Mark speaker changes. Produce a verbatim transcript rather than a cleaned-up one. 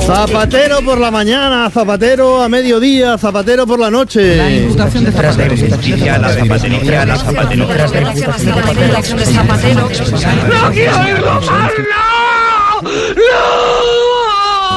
Speaker 1: Zapatero por la mañana, zapatero a mediodía, zapatero por la noche.
Speaker 2: La imputación de Zapatero.
Speaker 3: La zapatería, la zapatería.
Speaker 4: ¡No quiero ir, Omar! ¡No! ¡No!